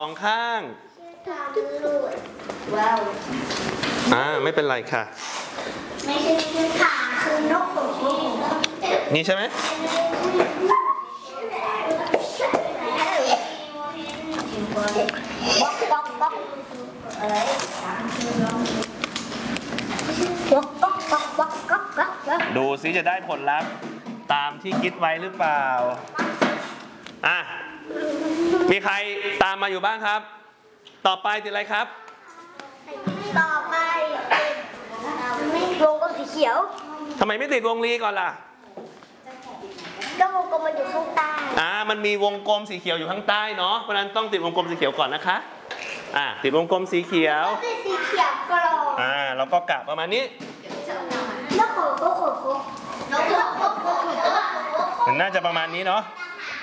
สองข้างว้าวไม่เป็นไรค่ะไม่ใช่ชื่อขาคือนกของคุณนี่ใช่ไหมดูซิจะได้ผลลัพธ์ตามที่คิดไว้หรือเปล่ามีใครตามมาอยู่บ้างครับต่อไปติดอะไรครับต่อไปไม่วงกลมสีเขียวทำไมไม่ติดวงรีก่อนล่ะก็วงกลมมันอยู่ข้างใต้มันมีวงกลมสีเขียวอยู่ข้างใต้เนาะเพราะนั้นต้องติดวงกลมสีเขียวก่อนนะคะติดวงกลมสีเขียวติดสีเขียวกรอบแล้วก็กะประมาณนี้นกโขมันน่าจะประมาณนี้เนาะ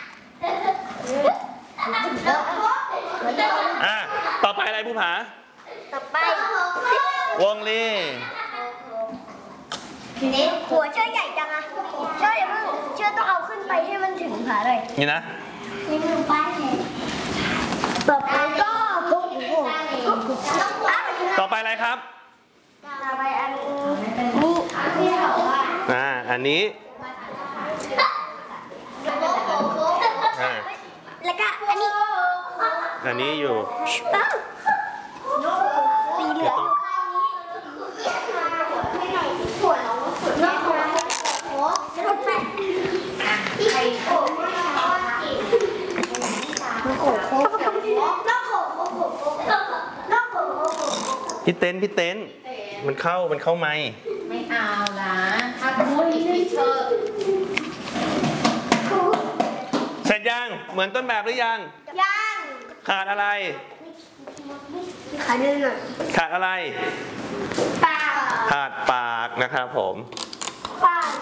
ต่อไปอะไรผู้ผาต่อไปวงลีหัวเชือกใหญ่จังอะเชือกอย่าเพิ่งเชือกต้องเอาขึ้นไปให้มันถึงผาเลยนี่นะนี่คือป้ายเลยต่อไปก็ต่อไปอะไรครับต่อไปอันนี้อันนี้แล้วก็อันนี้อยู่สีเหลืองพี่เต้นมันเข้าไมค์ไม่เอาละถ้าพูดอีกทีเธอเสร็จยังเหมือนต้นแบบหรือยังขาดอะไรขาดนิดหน่อยขาดอะไรปากขาดปากนะครับผมขาด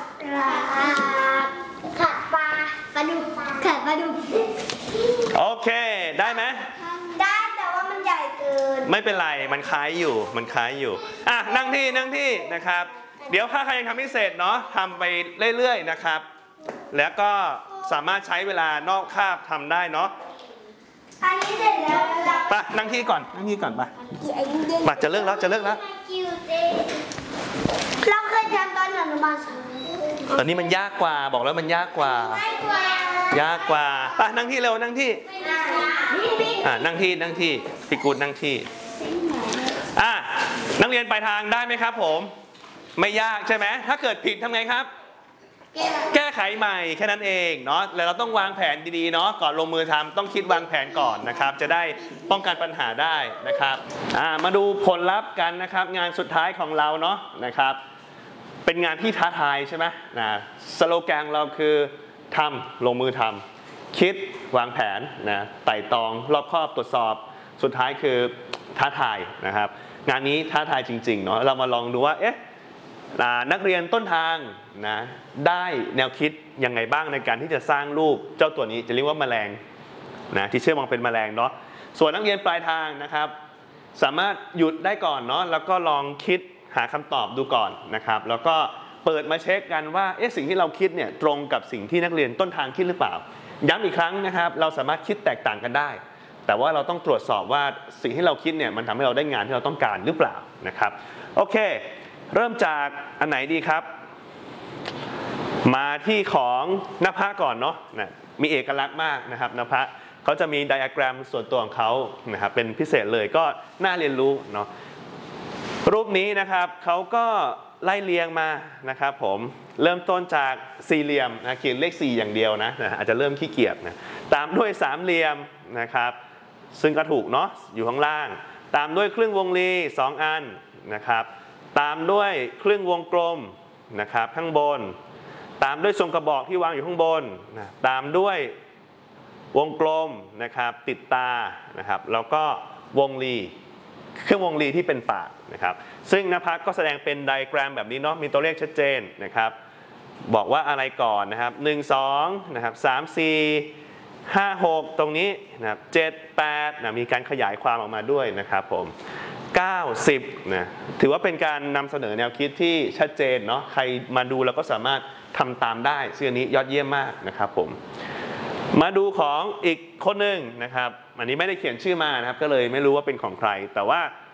ปลาปลาดุกขาดปลาดุกโอเคได้ไหมได้แต่ว่ามันใหญ่เกินไม่เป็นไรมันคล้ายอยู่นั่งที่นะครับเดี๋ยวถ้าใครยังทำไม่เสร็จเนาะทำไปเรื่อยๆนะครับแล้วก็สามารถใช้เวลานอกคาบทำได้เนาะอันนี้เสร็จแล้วไปนั่งที่ก่อนไปจะเลิกแล้วเราเคยทำตอนอนุบาลตอนนี้มันยากกว่าบอกแล้วมันยากกว่าไปนั่งที่เร็วนั่งที่นั่งที่พี่กูดนั่งที่นักเรียนปลายทางได้ไหมครับผมไม่ยากใช่ไหมถ้าเกิดผิดทำไงครับแก้ไขใหม่แค่นั้นเองเนาะแล้วเราต้องวางแผนดีๆเนาะก่อนลงมือทำต้องคิดวางแผนก่อนนะครับจะได้ป้องกันปัญหาได้นะครับมาดูผลลัพธ์กันนะครับงานสุดท้ายของเราเนาะนะครับเป็นงานที่ท้าทายใช่ไหมสโลแกนเราคือทำลงมือทำคิดวางแผนไต่ตรองรอบคอบตรวจสอบสุดท้ายคือท้าทายนะครับงานนี้ท้าทายจริงๆเนาะเรามาลองดูว่านักเรียนต้นทางได้แนวคิดยังไงบ้างในการที่จะสร้างรูปเจ้าตัวนี้จะเรียกว่าแมลงที่เชื่อมองเป็นแมลงเนาะส่วนนักเรียนปลายทางนะครับสามารถหยุดได้ก่อนเนาะแล้วก็ลองคิดหาคำตอบดูก่อนนะครับแล้วก็เปิดมาเช็คกันว่าสิ่งที่เราคิดเนี่ยตรงกับสิ่งที่นักเรียนต้นทางคิดหรือเปล่าย้ำอีกครั้งนะครับเราสามารถคิดแตกต่างกันได้แต่ว่าเราต้องตรวจสอบว่าสิ่งที่เราคิดเนี่ยมันทำให้เราได้งานที่เราต้องการหรือเปล่านะครับโอเคเริ่มจากอันไหนดีครับมาที่ของนภะก่อนเนาะมีเอกลักษณ์มากนะครับนภะเขาจะมีไดอะแกรมส่วนตัวของเขานะครับเป็นพิเศษเลยก็น่าเรียนรู้เนาะรูปนี้นะครับเขาก็ไล่เรียงมานะครับผมเริ่มต้นจากสี่เหลี่ยมเขียนเลข4อย่างเดียวนะอาจจะเริ่มขี้เกียจตามด้วยสามเหลี่ยมนะครับซึ่งก็ถูกเนาะอยู่ข้างล่างตามด้วยครึ่งวงรี2อันนะครับตามด้วยครึ่งวงกลมนะครับข้างบนตามด้วยทรงกระบอกที่วางอยู่ข้างบนตามด้วยวงกลมนะครับติดตานะครับแล้วก็วงรีเครื่องวงรีที่เป็นปากนะครับซึ่งนภัสก็แสดงเป็นไดอะแกรมแบบนี้เนาะมีตัวเลขชัดเจนนะครับบอกว่าอะไรก่อนนะครับ1 2นะครับ3 4 5 6ตรงนี้นะครับ7 8มีการขยายความออกมาด้วยนะครับผม9 10ถือว่าเป็นการนำเสนอแนวคิดที่ชัดเจนเนาะใครมาดูแล้วก็สามารถทำตามได้ซึ่งอันนี้ยอดเยี่ยมมากนะครับผมมาดูของอีกคนหนึ่งนะครับอันนี้ไม่ได้เขียนชื่อมานะครับก็เลยไม่รู้ว่าเป็นของใครแต่ว่า